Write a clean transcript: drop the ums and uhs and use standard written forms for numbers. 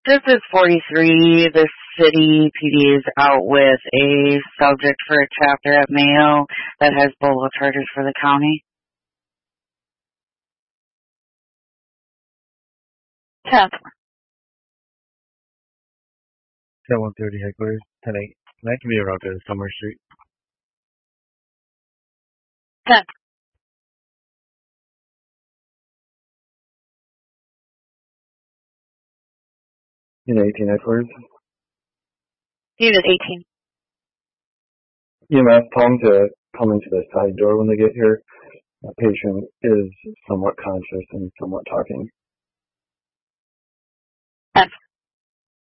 This is 43. The city PD is out with a subject for a chapter at Mayo that has both charges for the county. 10th. 130 headquarters, 10-8. That can be around to Summer Street. 10th. Unit 18 headquarters. Unit 18. EMS, tell them to come into the side door when they get here. The patient is somewhat conscious and somewhat talking.